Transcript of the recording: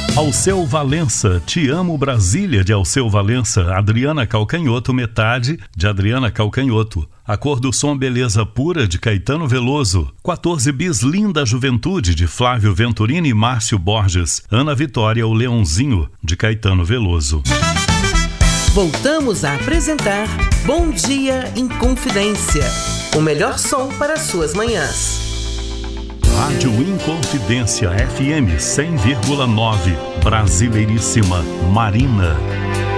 Alceu Valença, Te Amo Brasília, de Alceu Valença. Adriana Calcanhoto, Metade, de Adriana Calcanhoto. A Cor do Som, Beleza Pura, de Caetano Veloso. 14 Bis, Linda Juventude, de Flávio Venturini e Márcio Borges. Ana Vitória, O Leãozinho, de Caetano Veloso. Voltamos a apresentar Bom Dia Inconfidência. O melhor som para suas manhãs. Rádio Inconfidência FM 100,9, Brasileiríssima, Marina.